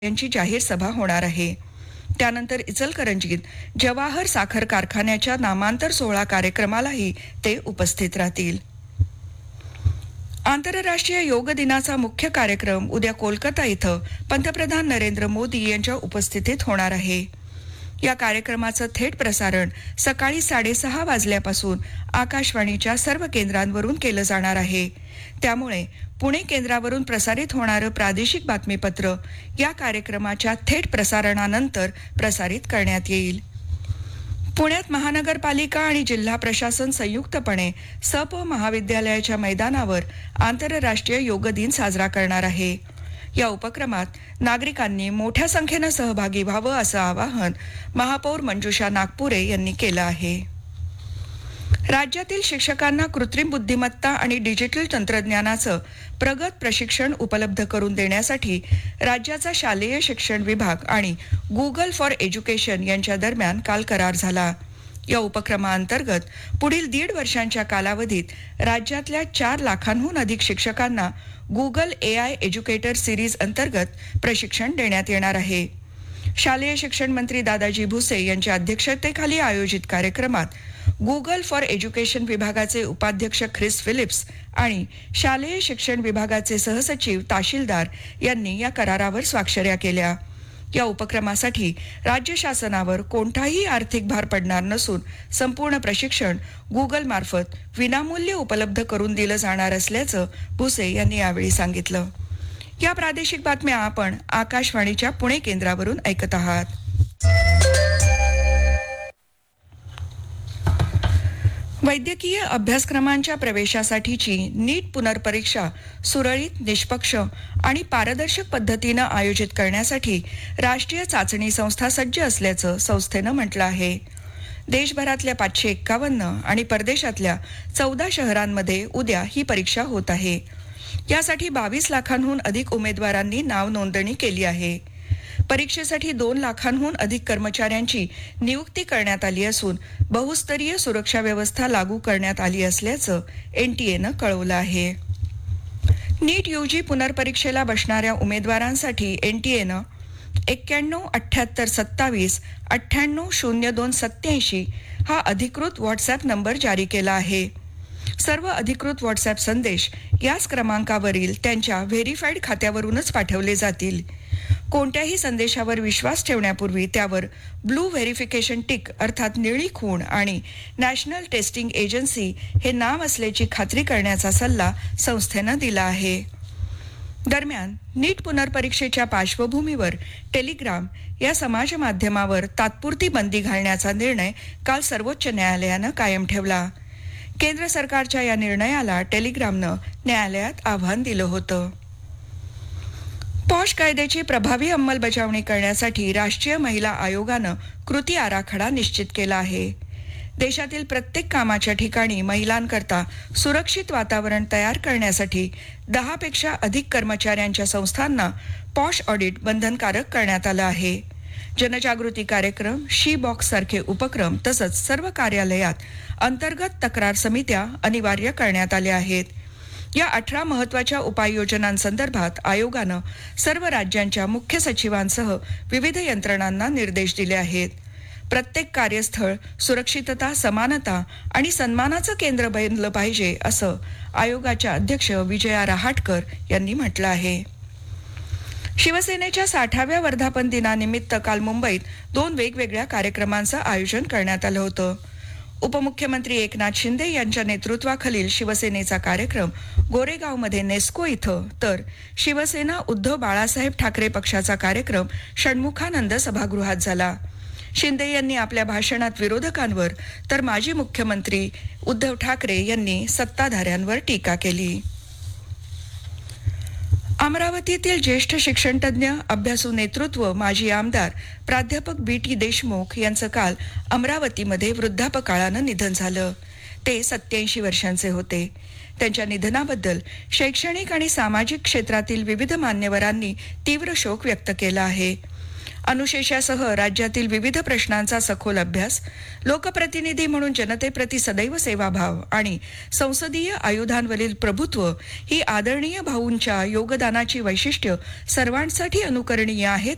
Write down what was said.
यांची जाहीर सभा होणार आहे. त्यानंतर इचलकरंजीत जवाहर साखर कारखान्याच्या नामांतर सोहळा कार्यक्रमालाही ते उपस्थित राहतील. आंतरराष्ट्रीय योग दिनाचा मुख्य कार्यक्रम उद्या कोलकाता इथं पंतप्रधान नरेंद्र मोदी यांच्या उपस्थितीत होणार आहे. या कार्यक्रमाचं थेट प्रसारण सकाळी 6:30 वाजल्यापासून आकाशवाणीच्या सर्व केंद्रांवरून केलं जाणार आहे. त्यामुळे पुणे केंद्रावरून प्रसारित होणारं प्रादेशिक बातमीपत्र या कार्यक्रमाच्या थेट प्रसारणानंतर प्रसारित करण्यात येईल. पुण्यात महानगरपालिका आणि जिल्हा प्रशासन संयुक्तपणे सप महाविद्यालयाच्या मैदानावर आंतरराष्ट्रीय योग दिन साजरा करणार आहे. या उपक्रमात नागरिकांनी मोठ्या संख्येनं सहभागी व्हावं असं आवाहन महापौर मंजुषा नागपुरे यांनी केलं आहे. राज्यातील शिक्षकांना कृत्रिम बुद्धिमत्ता आणि डिजिटल तंत्रज्ञानाचं प्रगत प्रशिक्षण उपलब्ध करून देण्यासाठी राज्याचा शालेय शिक्षण विभाग आणि गुगल फॉर एज्युकेशन यांच्या दरम्यान काल करार झाला. या उपक्रमाअंतर्गत पुढील 1.5 वर्षांच्या कालावधीत राज्यातल्या 4 लाखांहून अधिक शिक्षकांना गुगल AI एज्युकेटर सिरीज अंतर्गत प्रशिक्षण देण्यात येणार आहे. शालेय शिक्षण मंत्री दादाजी भुसे यांच्या अध्यक्षतेखाली आयोजित कार्यक्रमात गुगल फॉर एज्युकेशन विभागाचे उपाध्यक्ष ख्रिस फिलिप्स आणि शालेय शिक्षण विभागाचे सहसचिव ताशीलदार यांनी या करारावर स्वाक्षऱ्या केल्या. या उपक्रमासाठी राज्य शासनावर कोणताही आर्थिक भार पडणार नसून संपूर्ण प्रशिक्षण गुगल मार्फत विनामूल्य उपलब्ध करून दिलं जाणार असल्याचं भुसे यांनी यावेळी सांगितलं. या प्रादेशिक बातम्या आपण आकाशवाणीच्या पुणे केंद्रावरून ऐकत आहात. वैद्यकीय अभ्यासक्रमांच्या प्रवेशासाठीची नीट पुनर्परीक्षा सुरळीत, निष्पक्ष आणि पारदर्शक पद्धतीनं आयोजित करण्यासाठी राष्ट्रीय चाचणी संस्था सज्ज असल्याचं संस्थेनं म्हटलं आहे. देशभरातल्या 551 आणि परदेशातल्या 14 शहरांमध्ये उद्या ही परीक्षा होत आहे. यासाठी 22 लाखांहून अधिक उमेदवारांनी नाव नोंदणी केली आहे. परीक्षेसाठी 2 लाखांहून अधिक कर्मचाऱ्यांची नियुक्ती करण्यात आली असून बहुस्तरीय सुरक्षा व्यवस्था लागू करण्यात आली असल्याचं NTAनं कळवलं आहे. नीट UG पुनर्परीक्षेला बसणाऱ्या उमेदवारांसाठी NTAनं 91 78 27 98 02 87 हा अधिकृत व्हॉट्सअप नंबर जारी केला आहे. सर्व अधिकृत व्हॉट्सअप संदेश याच क्रमांकावरील त्यांच्या व्हेरीफाईड खात्यावरूनच पाठवले जातील. कोणत्याही संदेशावर विश्वास ठेवण्यापूर्वी त्यावर ब्लू व्हेरिफिकेशन टिक अर्थात निळी खूण आणि नॅशनल टेस्टिंग एजन्सी हे नाव असल्याची खात्री करण्याचा सल्ला संस्थेनं दिला आहे. दरम्यान नीट पुनर्परीक्षेच्या पार्श्वभूमीवर टेलिग्राम या समाज माध्यमावर तात्पुरती बंदी घालण्याचा निर्णय काल सर्वोच्च न्यायालयानं कायम ठेवला. केंद्र सरकारच्या या निर्णयाला टेलिग्रामनं न्यायालयात आव्हान दिलं होतं. पॉश कायद्याची प्रभावी अंमलबजावणी करण्यासाठी राष्ट्रीय महिला आयोगानं कृती आराखडा निश्चित केला आहे. देशातील प्रत्येक कामाच्या ठिकाणी महिलांकरता सुरक्षित वातावरण तयार करण्यासाठी 10 पेक्षा अधिक कर्मचाऱ्यांच्या संस्थांना पॉश ऑडिट बंधनकारक करण्यात आलं आहे. जनजागृती कार्यक्रम, शी बॉक्स सारखे उपक्रम तसंच सर्व कार्यालयात अंतर्गत तक्रार समित्या अनिवार्य करण्यात आल्या आहेत. या 18 महत्वाच्या उपाययोजनांसंदर्भात आयोगानं सर्व राज्यांच्या मुख्य सचिवांसह विविध यंत्रणांना निर्देश दिले आहेत. प्रत्येक कार्यस्थळ सुरक्षितता, समानता आणि सन्मानाचं केंद्र बनलं पाहिजे असं आयोगाच्या अध्यक्ष विजया रहाटकर यांनी म्हटलं आहे. शिवसेनेच्या 60व्या वर्धापन दिनानिमित्त काल मुंबईत 2 वेगवेगळ्या कार्यक्रमांचं आयोजन करण्यात आलं होतं. उपमुख्यमंत्री एकनाथ शिंदे यांच्या नेतृत्वाखालील शिवसेनेचा कार्यक्रम गोरेगावमध्ये नेस्को इथं तर शिवसेना उद्धव बाळासाहेब ठाकरे पक्षाचा कार्यक्रम षण्मुखानंद सभागृहात झाला. शिंदे यांनी आपल्या भाषणात विरोधकांवर तर माजी मुख्यमंत्री उद्धव ठाकरे यांनी सत्ताधाऱ्यांवर टीका केली. अमरावतीतील ज्येष्ठ शिक्षणतज्ज्ञ, अभ्यासू नेतृत्व, माजी आमदार प्राध्यापक BT देशमुख यांचं काल अमरावतीमध्ये वृद्धापकाळानं निधन झालं. ते 87 वर्षांचे होते. त्यांच्या निधनाबद्दल शैक्षणिक आणि सामाजिक क्षेत्रातील विविध मान्यवरांनी तीव्र शोक व्यक्त केला आहे. अनुशेषासह राज्यातील विविध प्रश्नांचा सखोल अभ्यास, लोकप्रतिनिधी म्हणून जनतेप्रती सदैव सेवाभाव आणि संसदीय आयुधांवरील प्रभुत्व ही आदरणीय भाऊंच्या योगदानाची वैशिष्ट्य सर्वांसाठी अनुकरणीय आहेत